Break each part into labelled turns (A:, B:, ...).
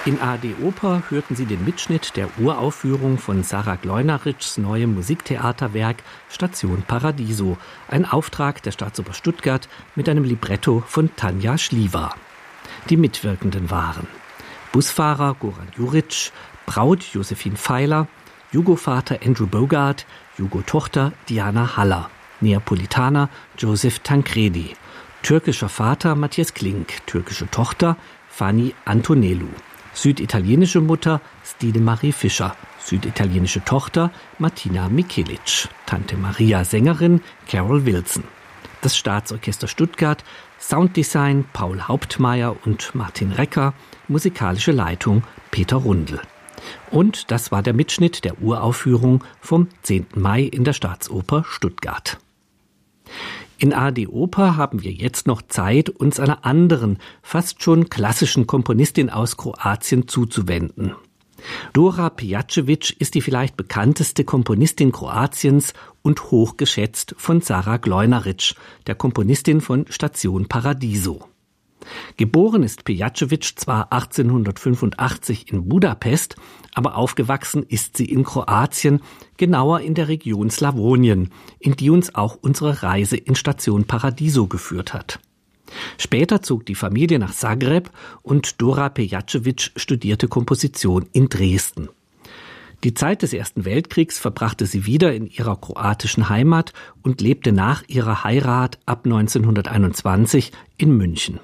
A: In ARD Oper hörten Sie den Mitschnitt der Uraufführung von Sarah Gleuneritschs neuem Musiktheaterwerk Station Paradiso, ein Auftrag der Staatsoper Stuttgart mit einem Libretto von Tanja Schliever. Die Mitwirkenden waren Busfahrer Goran Juric, Braut Josephine Feiler, Jugo-Vater Andrew Bogart, Jugo-Tochter Diana Haller, Neapolitaner Joseph Tancredi, türkischer Vater Matthias Klink, türkische Tochter Fanny Antonellu, süditalienische Mutter Stine Marie Fischer, süditalienische Tochter Martina Mikelic, Tante Maria Sängerin Carol Wilson. Das Staatsorchester Stuttgart, Sounddesign Paul Hauptmeier und Martin Recker, musikalische Leitung Peter Rundl. Und das war der Mitschnitt der Uraufführung vom 10. Mai in der Staatsoper Stuttgart. In ARD Oper haben wir jetzt noch Zeit, uns einer anderen, fast schon klassischen Komponistin aus Kroatien zuzuwenden. Dora Pejacevic ist die vielleicht bekannteste Komponistin Kroatiens und hochgeschätzt von Sarah Gleuneritsch, der Komponistin von Station Paradiso. Geboren ist Pejacevic zwar 1885 in Budapest, aber aufgewachsen ist sie in Kroatien, genauer in der Region Slawonien, in die uns auch unsere Reise in Station Paradiso geführt hat. Später zog die Familie nach Zagreb und Dora Pejacevic studierte Komposition in Dresden. Die Zeit des Ersten Weltkriegs verbrachte sie wieder in ihrer kroatischen Heimat und lebte nach ihrer Heirat ab 1921 in München.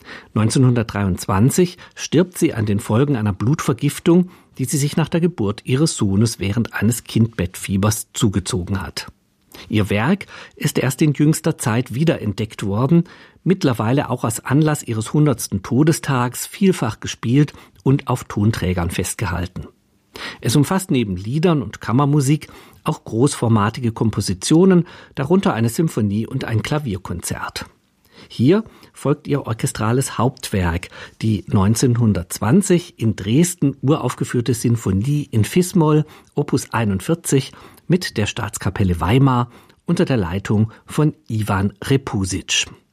A: 1923 stirbt sie an den Folgen einer Blutvergiftung, die sie sich nach der Geburt ihres Sohnes während eines Kindbettfiebers zugezogen hat. Ihr Werk ist erst in jüngster Zeit wiederentdeckt worden, mittlerweile auch als Anlass ihres 100. Todestags vielfach gespielt und auf Tonträgern festgehalten. Es umfasst neben Liedern und Kammermusik auch großformatige Kompositionen, darunter eine Symphonie und ein Klavierkonzert. Hier folgt ihr orchestrales Hauptwerk, die 1920 in Dresden uraufgeführte Sinfonie in Fis-Moll, Opus 41, mit der Staatskapelle Weimar unter der Leitung von Ivan Repusic.